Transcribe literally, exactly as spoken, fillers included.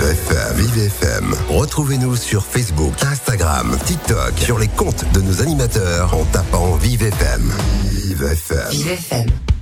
F M. Vive F M. Retrouvez-nous sur Facebook, Instagram, TikTok, sur les comptes de nos animateurs en tapant Vive F M. Vive F M. Vive F M.